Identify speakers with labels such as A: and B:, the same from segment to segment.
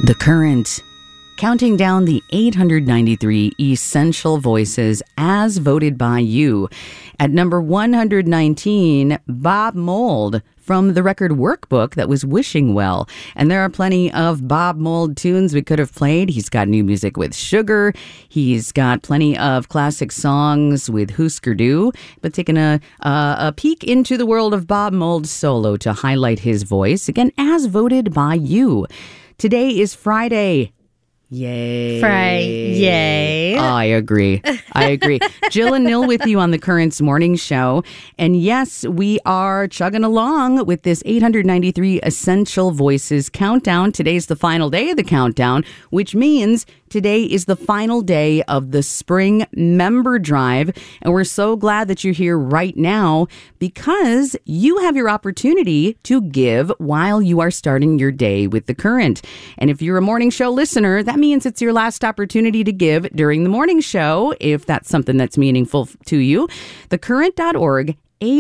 A: The Current, counting down the 893 essential voices as voted by you. At number 119, Bob Mould from the record Workbook that was Wishing Well. And there are plenty of Bob Mould tunes we could have played. He's got new music with Sugar. He's got plenty of classic songs with Husker Du. But taking a peek into the world of Bob Mould's solo to highlight his voice, again, as voted by you. Today is Friday. Yay.
B: Yay.
A: I agree. Jill and Nil with you on the Current's morning show. And yes, we are chugging along with this 893 Essential Voices countdown. Today's the final day of the countdown, which means today is the final day of the spring member drive. And we're so glad that you're here right now because you have your opportunity to give while you are starting your day with the Current. And if you're a morning show listener, that means it's your last opportunity to give during the morning show, if that's something that's meaningful to you. Thecurrent.org,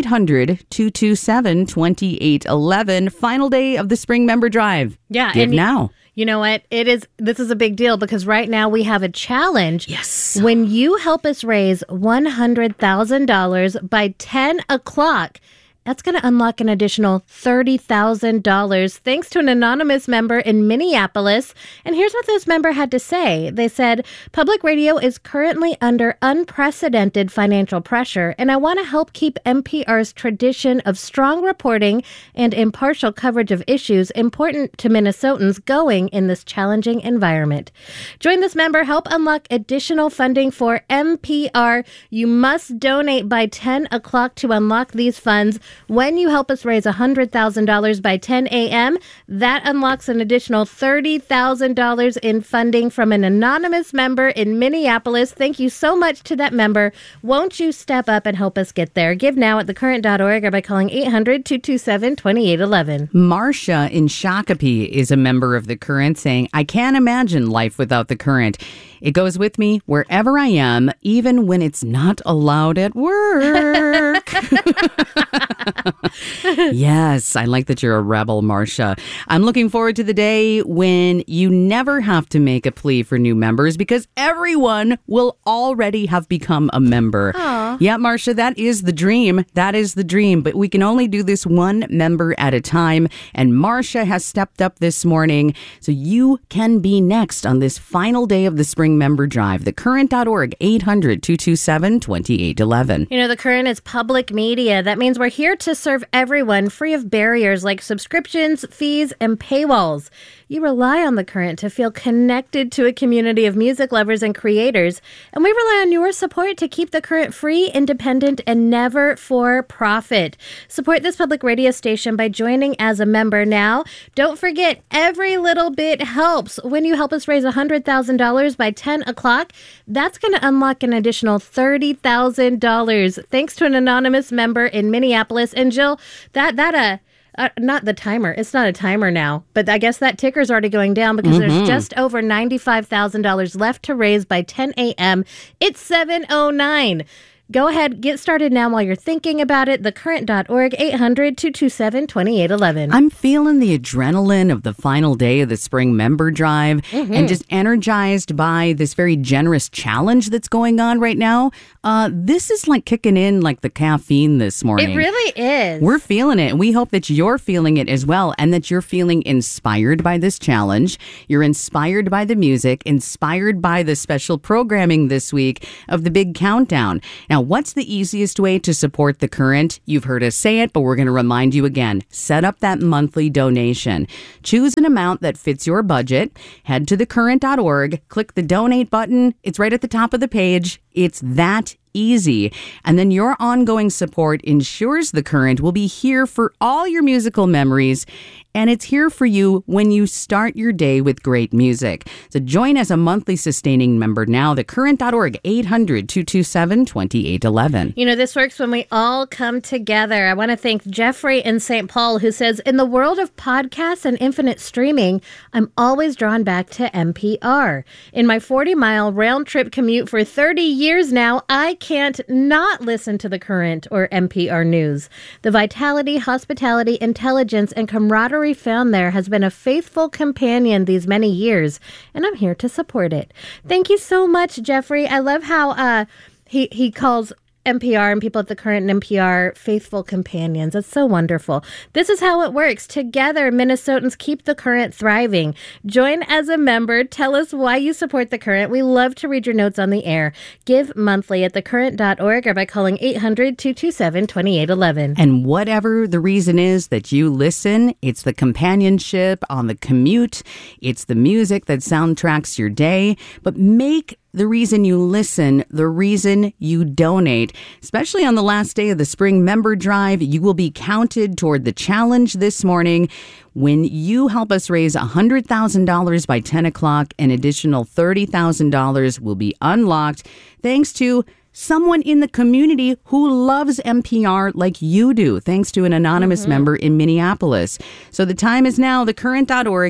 A: 800-227-2811. Final day of the spring member drive.
B: Yeah.
A: Give now.
B: You know what? This is a big deal because right now we have a challenge.
A: Yes.
B: When you help us raise $100,000 by 10 o'clock, that's going to unlock an additional $30,000 thanks to an anonymous member in Minneapolis. And here's what this member had to say. They said, public radio is currently under unprecedented financial pressure, and I want to help keep NPR's tradition of strong reporting and impartial coverage of issues important to Minnesotans going in this challenging environment. Join this member, help unlock additional funding for NPR. You must donate by 10 o'clock to unlock these funds. When you help us raise $100,000 by 10 a.m., that unlocks an additional $30,000 in funding from an anonymous member in Minneapolis. Thank you so much to that member. Won't you step up and help us get there? Give now at thecurrent.org or by calling 800-227-2811.
A: Marcia in Shakopee is a member of the Current saying, I can't imagine life without the Current. It goes with me wherever I am, even when it's not allowed at work. Yes, I like that you're a rebel, Marcia. I'm looking forward to the day when you never have to make a plea for new members because everyone will already have become a member.
B: Aww.
A: Yeah, Marcia, that is the dream. That is the dream. But we can only do this one member at a time. And Marcia has stepped up this morning. So you can be next on this final day of the spring member drive. Thecurrent.org, 800-227-2811.
B: You know, The Current is public media. That means we're here to serve everyone free of barriers like subscriptions, fees, and paywalls. You rely on The Current to feel connected to a community of music lovers and creators, and we rely on your support to keep The Current free, independent, and never for profit. Support this public radio station by joining as a member now. Don't forget, every little bit helps. When you help us raise $100,000 by 10 o'clock, that's going to unlock an additional $30,000 thanks to an anonymous member in Minneapolis. And Jill, not the timer. It's not a timer now, but I guess that ticker's already going down because there's just over $95,000 left to raise by 10 a.m. It's 7:09. Go ahead, get started now while you're thinking about it. Thecurrent.org, 800-227-2811.
A: I'm feeling the adrenaline of the final day of the spring member drive and just energized by this very generous challenge that's going on right now. This is like kicking in like the caffeine this morning.
B: It really is.
A: We're feeling it, and we hope that you're feeling it as well, and that you're feeling inspired by this challenge. You're inspired by the music, inspired by the special programming this week of the Big Countdown. Now, what's the easiest way to support the Current? You've heard us say it, but we're going to remind you again. Set up that monthly donation. Choose an amount that fits your budget. Head to thecurrent.org, click the donate button. It's right at the top of the page. It's that easy. And then your ongoing support ensures the Current will be here for all your musical memories. And it's here for you when you start your day with great music. So join as a monthly sustaining member now. Thecurrent.org, 800-227-2811.
B: You know, this works when we all come together. I want to thank Jeffrey in St. Paul, who says, in the world of podcasts and infinite streaming, I'm always drawn back to NPR. In my 40-mile round-trip commute for 30 years, years now, I can't not listen to The Current or NPR News. The vitality, hospitality, intelligence, and camaraderie found there has been a faithful companion these many years, and I'm here to support it. Thank you so much, Jeffrey. I love how he calls NPR and people at The Current and NPR faithful companions. That's so wonderful. This is how it works. Together, Minnesotans keep The Current thriving. Join as a member. Tell us why you support The Current. We love to read your notes on the air. Give monthly at thecurrent.org or by calling 800-227-2811.
A: And whatever the reason is that you listen, it's the companionship on the commute. It's the music that soundtracks your day. But make the reason you listen, the reason you donate. Especially on the last day of the spring member drive, you will be counted toward the challenge this morning. When you help us raise $100,000 by 10 o'clock, an additional $30,000 will be unlocked thanks to someone in the community who loves NPR like you do, thanks to an anonymous member in Minneapolis. So the time is now, thecurrent.org,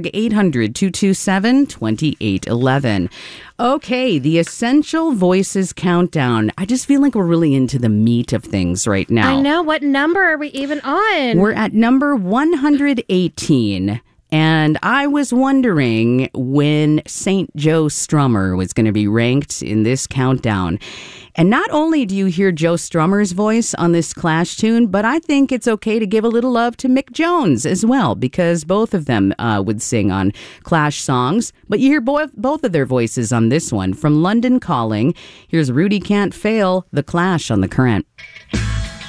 A: 800-227-2811. Okay, the Essential Voices Countdown. I just feel like we're really into the meat of things right now.
B: I know. What number are we even on?
A: We're at number 118. And I was wondering when St. Joe Strummer was going to be ranked in this countdown. And not only do you hear Joe Strummer's voice on this Clash tune, but I think it's okay to give a little love to Mick Jones as well, because both of them would sing on Clash songs. But you hear both of their voices on this one. From London Calling, here's Rudy Can't Fail, The Clash on The Current.